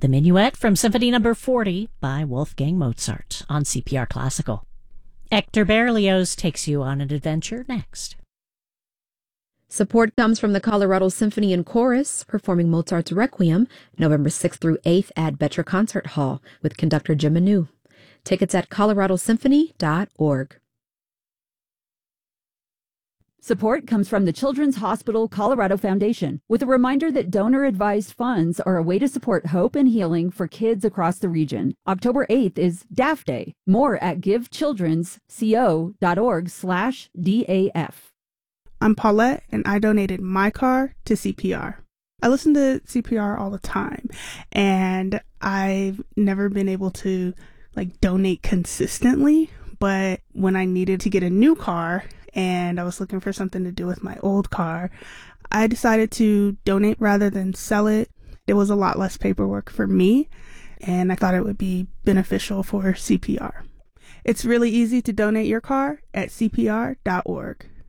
The Minuet from Symphony No. 40 by Wolfgang Mozart on CPR Classical. Hector Berlioz takes you on an adventure next. Support comes from the Colorado Symphony and Chorus, performing Mozart's Requiem, November 6th through 8th at Betra Concert Hall with conductor Jim Manu. Tickets at coloradosymphony.org. Support comes from the Children's Hospital Colorado Foundation, with a reminder that donor-advised funds are a way to support hope and healing for kids across the region. October 8th is DAF Day. More at givechildrensco.org/DAF. I'm Paulette, and I donated my car to CPR. I listen to CPR all the time, and I've never been able to donate consistently, but when I needed to get a new car and I was looking for something to do with my old car, I decided to donate rather than sell it. It was a lot less paperwork for me, and I thought it would be beneficial for CPR. It's really easy to donate your car at cpr.org.